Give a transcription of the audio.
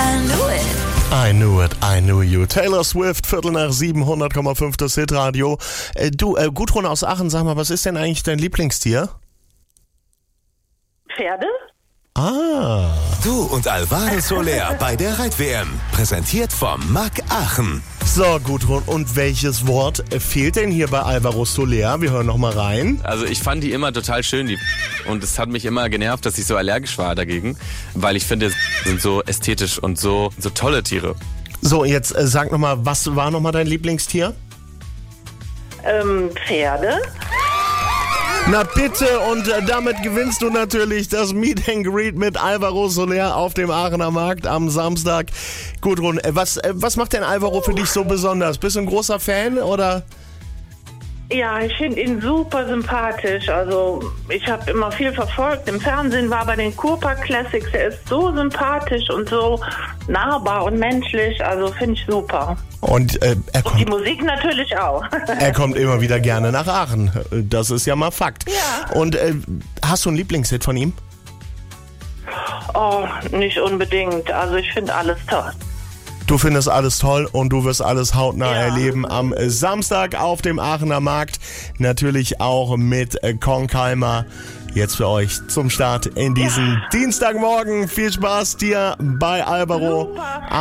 I knew it, I knew you. Taylor Swift, 6:15, 100,5 das Hitradio. Gudrun aus Aachen, sag mal, was ist denn eigentlich dein Lieblingstier? Pferde? Ah. Du und Alvaro Soler bei der Reit-WM. Präsentiert vom MAC Aachen. So, Gudrun, und welches Wort fehlt denn hier bei Alvaro Soler? Wir hören noch mal rein. Also ich fand die immer total schön, und es hat mich immer genervt, dass ich so allergisch war dagegen, weil ich finde, sie sind so ästhetisch und so tolle Tiere. So, jetzt sag noch mal, was war noch mal dein Lieblingstier? Pferde? Na bitte, und damit gewinnst du natürlich das Meet and Greet mit Alvaro Soler auf dem Aachener Markt am Samstag. Gudrun, was macht denn Alvaro für dich so besonders? Bist du ein großer Fan, oder? Ja, ich finde ihn super sympathisch. Also ich habe immer viel verfolgt. Im Fernsehen war bei den Kurpark Classics. Er ist so sympathisch und so nahbar und menschlich. Also finde ich super. Und die Musik natürlich auch. Er kommt immer wieder gerne nach Aachen. Das ist ja mal Fakt. Ja. Und hast du einen Lieblingshit von ihm? Oh, nicht unbedingt. Also ich finde alles toll. Du findest alles toll und du wirst alles hautnah erleben am Samstag auf dem Aachener Markt. Natürlich auch mit Kornkeimer. Jetzt für euch zum Start in diesen Dienstagmorgen. Viel Spaß dir bei Alvaro. Super.